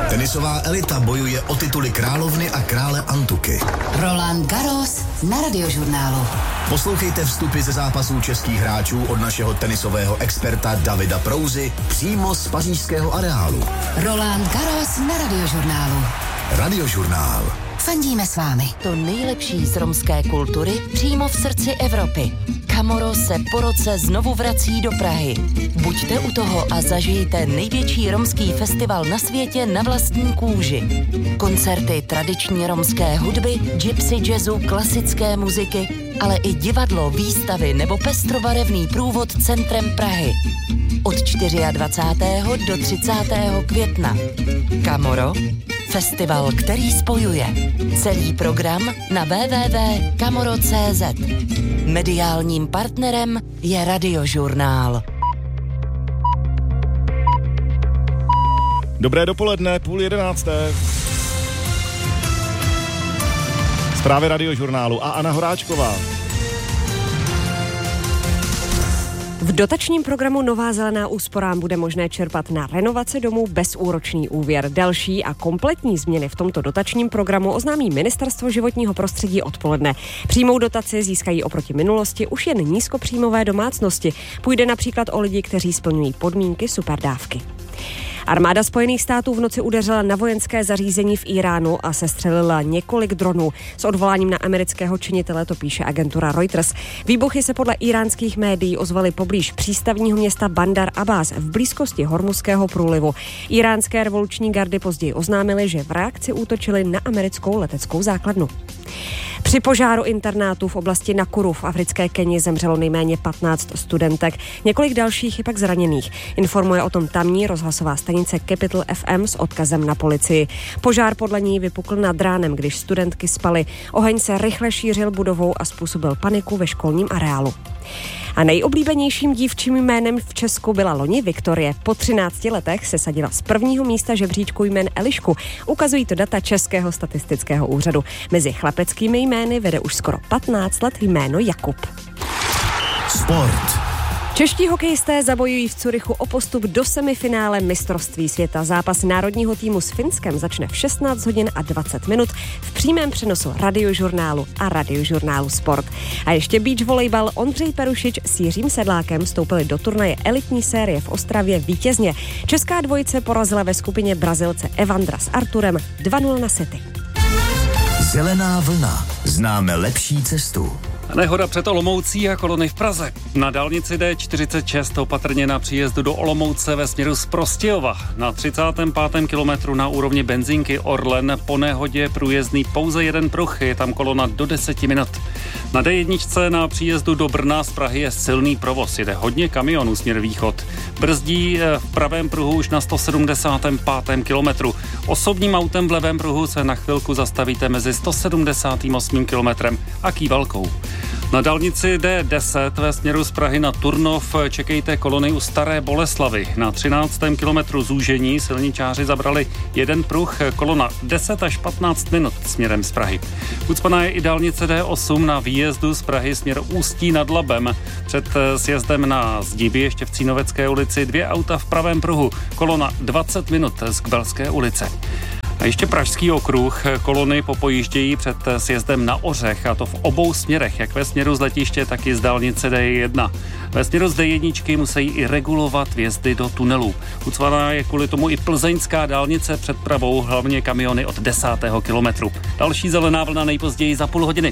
Tenisová elita bojuje o tituly královny a krále Antuky. Roland Garros na Radiožurnálu. Poslouchejte vstupy ze zápasů českých hráčů od našeho tenisového experta Davida Prouzy přímo z pařížského areálu. Roland Garros na Radiožurnálu. Radiožurnál. Fandíme s vámi. To nejlepší z romské kultury přímo v srdci Evropy. Camorro se po roce znovu vrací do Prahy. Buďte u toho a zažijte největší romský festival na světě na vlastní kůži. Koncerty tradiční romské hudby, gypsy jazzu, klasické muziky, ale i divadlo, výstavy nebo pestrobarevný průvod centrem Prahy. Od 24. do 30. května. Camorro, festival, který spojuje. Celý program na www.camorro.cz. Mediálním partnerem je Radiožurnál. Dobré dopoledne, 10:30. Zprávy Radiožurnálu a Anna Horáčková. V dotačním programu Nová zelená úsporám bude možné čerpat na renovace domů bezúročný úvěr. Další a kompletní změny v tomto dotačním programu oznámí Ministerstvo životního prostředí odpoledne. Přímou dotaci získají oproti minulosti už jen nízkopříjmové domácnosti. Půjde například o lidi, kteří splňují podmínky superdávky. Armáda Spojených států v noci udeřila na vojenské zařízení v Iránu a sestřelila několik dronů. S odvoláním na amerického činitele, to píše agentura Reuters. Výbuchy se podle íránských médií ozvaly poblíž přístavního města Bandar Abbas v blízkosti Hormuzského průlivu. Iránské revoluční gardy později oznámily, že v reakci útočili na americkou leteckou základnu. Při požáru internátu v oblasti Nakuru v africké Keni zemřelo nejméně 15 studentek, několik dalších je pak zraněných. Informuje o tom tamní rozhlasová stanice Capital FM s odkazem na policii. Požár podle ní vypukl nad ránem, když studentky spaly. Oheň se rychle šířil budovou a způsobil paniku ve školním areálu. A nejoblíbenějším dívčím jménem v Česku byla loni Viktorie. Po 13 letech se sadila z prvního místa žebříčku jmén Elišku. Ukazují to data Českého statistického úřadu. Mezi chlapeckými jmény vede už skoro 15 let jméno Jakub. Sport. Čeští hokejisté zabojují v Curychu o postup do semifinále mistrovství světa. Zápas národního týmu s Finskem začne v 16 hodin a 20 minut v přímém přenosu Radiožurnálu a Radiožurnálu Sport. A ještě beach volejbal. Ondřej Perušič s Jiřím Sedlákem vstoupili do turnaje elitní série v Ostravě vítězně. Česká dvojice porazila ve skupině Brazilce Evandra s Arturem 2-0 na sety. Zelená vlna. Známe lepší cestu. Nehoda před Olomoucí a kolony v Praze. Na dálnici D46 opatrně na příjezdu do Olomouce ve směru z Prostějova. Na 35. kilometru na úrovni benzínky Orlen po nehodě průjezdný pouze jeden pruh, je tam kolona do 10 minut. Na D1 na příjezdu do Brna z Prahy je silný provoz, jede hodně kamionů směr východ. Brzdí v pravém pruhu už na 175. kilometru. Osobním autem v levém pruhu se na chvilku zastavíte mezi 178. kilometrem a Kývalkou. Na dálnici D10 ve směru z Prahy na Turnov čekejte kolony u Staré Boleslavy. Na 13. kilometru zúžení silničáři zabrali jeden pruh, kolona 10 až 15 minut směrem z Prahy. Ucpaná je i dálnice D8 na výjezdu z Prahy směr Ústí nad Labem. Před sjezdem na Zdiby ještě v Cínovecké ulici 2 auta v pravém pruhu, kolona 20 minut z Kbelské ulice. A ještě Pražský okruh, kolony popojíždějí před sjezdem na Ořech, a to v obou směrech, jak ve směru z letiště, tak i z dálnice D1. Ve směru z D1 musí i regulovat vjezdy do tunelů. Ucvaná je kvůli tomu i plzeňská dálnice před Pravou, hlavně kamiony od 10. kilometru. Další zelená vlna nejpozději za půl hodiny.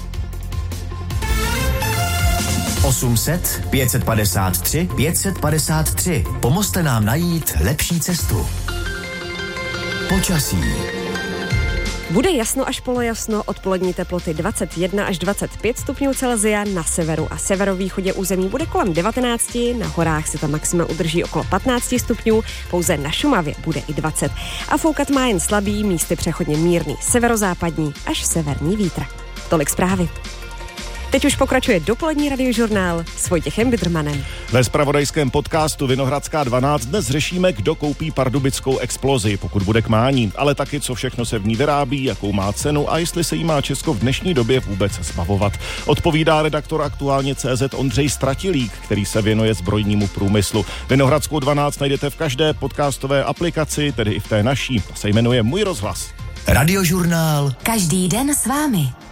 800 553 553. Pomozte nám najít lepší cestu. Počasí. Bude jasno až polojasno, odpolední teploty 21 až 25 stupňů Celsia, na severu a severovýchodě území bude kolem 19, na horách se ta maxima udrží okolo 15 stupňů, pouze na Šumavě bude i 20. A foukat má jen slabý, místy přechodně mírný severozápadní až severní vítr. Tolik zprávy. Teď už pokračuje dopolední radiožurnál s Vojtěchem Bidrmanem. Ve zpravodajském podcastu Vinohradská 12 dnes řešíme, kdo koupí pardubickou explozi, pokud bude k mání, ale taky, co všechno se v ní vyrábí, jakou má cenu a jestli se jí má Česko v dnešní době vůbec zbavovat. Odpovídá redaktor Aktuálně.cz Ondřej Stratilík, který se věnuje zbrojnímu průmyslu. Vinohradskou 12 najdete v každé podcastové aplikaci, tedy i v té naší. Ta se jmenuje Můj rozhlas. Radiožurnál. Každý den s vámi.